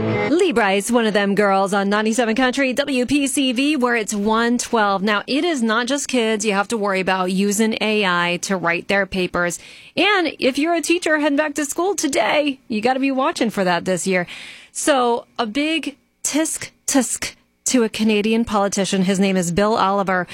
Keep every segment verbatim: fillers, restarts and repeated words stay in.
Lee Bryce, one of them girls on ninety-seven Country W P C V, where it's one twelve. Now, it is not just kids you have to worry about using A I to write their papers. And if you're a teacher heading back to school today, you got to be watching for that this year. So a big tisk tisk to a Canadian politician. His name is Bill Oliver.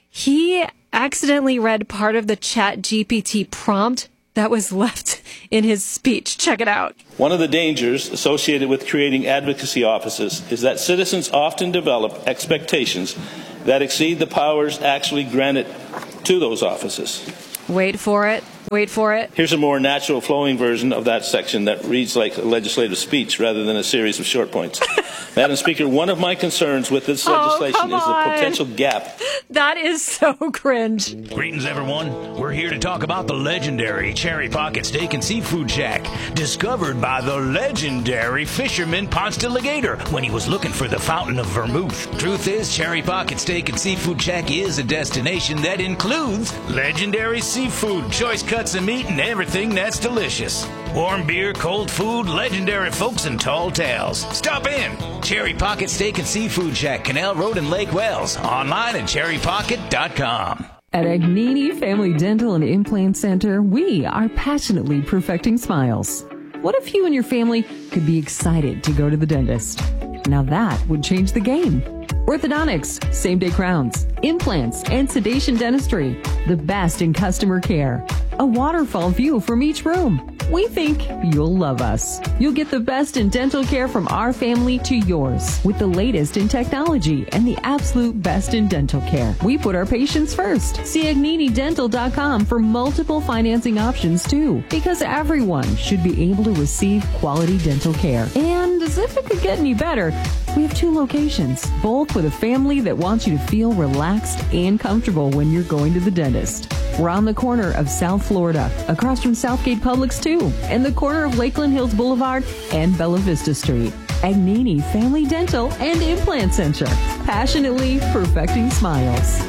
He accidentally read part of the Chat G P T prompt that was left in his speech. Check it out. One of the dangers associated with creating advocacy offices is that citizens often develop expectations that exceed the powers actually granted to those offices. Wait for it. Wait for it. Here's a more natural flowing version of that section that reads like a legislative speech rather than a series of short points. Madam Speaker, one of my concerns with this legislation oh, is the on. potential gap. That is so cringe. Greetings, everyone. We're here to talk about the legendary Cherry Pocket Steak and Seafood Shack, discovered by the legendary fisherman Ponce de Legator when he was looking for the fountain of vermouth. Truth is, Cherry Pocket Steak and Seafood Shack is a destination that includes legendary seafood, choice cuts of meat, and everything that's delicious. Warm beer, cold food, legendary folks, and tall tales. Stop in. Cherry Pocket Steak and Seafood Shack, Canal Road in Lake Wells. Online at cherry pocket dot com. At Agnini Family Dental and Implant Center, we are passionately perfecting smiles. What if you and your family could be excited to go to the dentist? Now that would change the game. Orthodontics, same-day crowns, implants, and sedation dentistry. The best in customer care. A waterfall view from each room. We think you'll love us. You'll get the best in dental care from our family to yours with the latest in technology and the absolute best in dental care. We put our patients first. See agnini dental dot com for multiple financing options too, because everyone should be able to receive quality dental care. And as if it could get any better, we have two locations, both with a family that wants you to feel relaxed and comfortable when you're going to the dentist. We're on the corner of South Florida, across from Southgate Publix too, and the corner of Lakeland Hills Boulevard and Bella Vista Street. Agnini Family Dental and Implant Center, passionately perfecting smiles.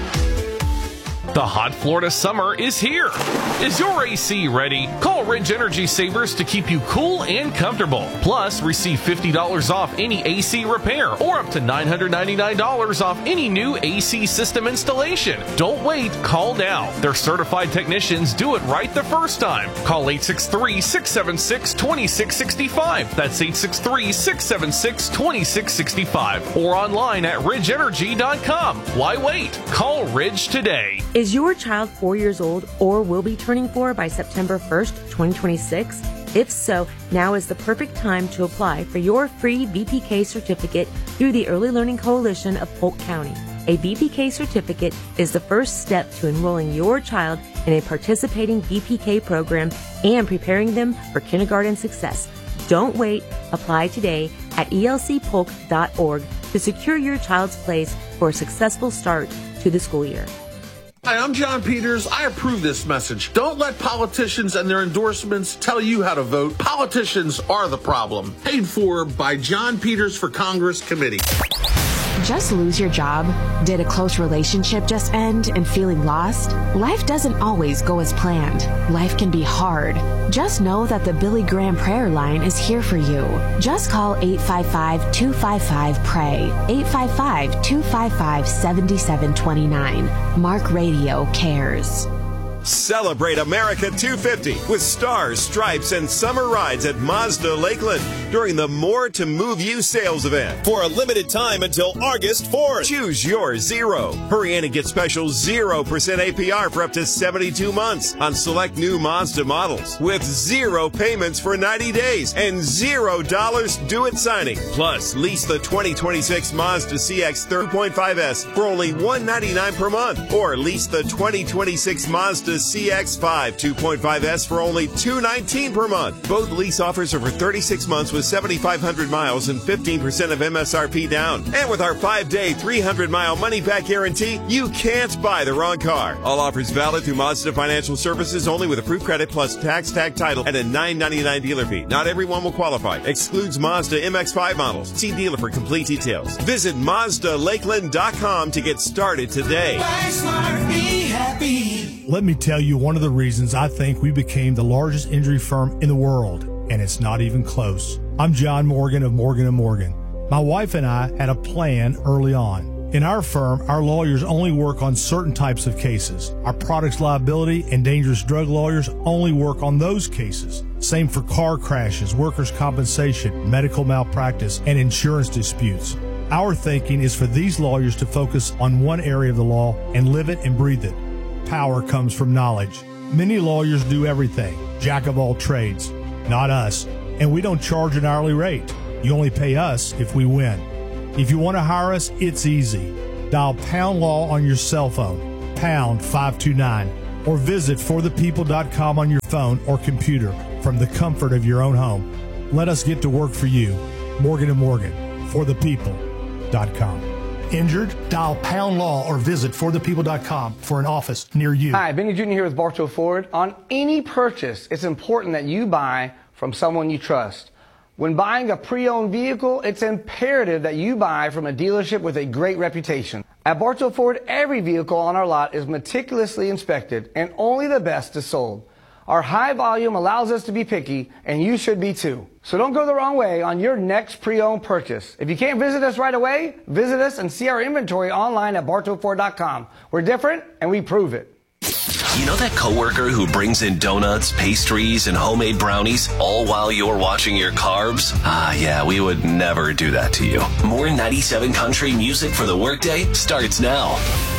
The hot Florida summer is here. Is your A C ready? Call Ridge Energy Savers to keep you cool and comfortable. Plus, receive fifty dollars off any A C repair or up to nine hundred ninety-nine dollars off any new A C system installation. Don't wait. Call now. Their certified technicians do it right the first time. Call eight six three, six seven six, two six six five. That's eight six three, six seven six, two six six five. Or online at ridge energy dot com. Why wait? Call Ridge today. Is your child four years old or will be turning four by September first, twenty twenty-six? If so, now is the perfect time to apply for your free V P K certificate through the Early Learning Coalition of Polk County. A V P K certificate is the first step to enrolling your child in a participating V P K program and preparing them for kindergarten success. Don't wait. Apply today at E L C polk dot org to secure your child's place for a successful start to the school year. Hi, I'm John Peters. I approve this message. Don't let politicians and their endorsements tell you how to vote. Politicians are the problem. Paid for by John Peters for Congress Committee. Just lose your job? Did a close relationship just end and feeling lost? Life doesn't always go as planned. Life can be hard. Just know that the Billy Graham prayer line is here for you. Just call eight five five, two five five, P R A Y, eight five five, two five five, seven seven two nine. Mark Radio cares. Celebrate America two fifty with stars, stripes, and summer rides at Mazda Lakeland during the More to Move You sales event. For a limited time until August fourth, choose your Zero. Hurry in and get special zero percent A P R for up to seventy-two months on select new Mazda models with zero payments for ninety days and zero dollars due at signing. Plus, lease the twenty twenty-six Mazda C X three point five S for only one hundred ninety-nine dollars per month, or lease the twenty twenty-six Mazda C X five two point five S for only two hundred nineteen dollars per month. Both lease offers are for thirty-six months with seventy-five hundred miles and fifteen percent of M S R P down. And with our five-day, three hundred mile money-back guarantee, you can't buy the wrong car. All offers valid through Mazda Financial Services only with approved credit plus tax, tag title, and a nine ninety-nine dealer fee. Not everyone will qualify. Excludes Mazda M X five models. See dealer for complete details. Visit Mazda Lakeland dot com to get started today. Buy smart, be happy. Let me tell you one of the reasons I think we became the largest injury firm in the world, and it's not even close. I'm John Morgan of Morgan and Morgan. My wife and I had a plan early on. In our firm, our lawyers only work on certain types of cases. Our products liability and dangerous drug lawyers only work on those cases. Same for car crashes, workers' compensation, medical malpractice, and insurance disputes. Our thinking is for these lawyers to focus on one area of the law and live it and breathe it. Power comes from knowledge. Many lawyers do everything, jack of all trades. Not us. And we don't charge an hourly rate. You only pay us if we win. If you want to hire us, it's easy. Dial Pound Law on your cell phone, pound five two nine, or visit for the people dot com on your phone or computer from the comfort of your own home. Let us get to work for you. Morgan and Morgan, for the people dot com. Injured? Dial Pound Law or visit for the people dot com for an office near you. Hi, Benny Junior here with Bartow Ford. On any purchase, it's important that you buy from someone you trust. When buying a pre-owned vehicle, it's imperative that you buy from a dealership with a great reputation. At Bartow Ford, every vehicle on our lot is meticulously inspected, and only the best is sold. Our high volume allows us to be picky, and you should be too. So don't go the wrong way on your next pre-owned purchase. If you can't visit us right away, visit us and see our inventory online at bartow ford dot com. We're different, and we prove it. You know that coworker who brings in donuts, pastries, and homemade brownies, all while you're watching your carbs? Ah, yeah, we would never do that to you. More ninety-seven Country music for the workday starts now.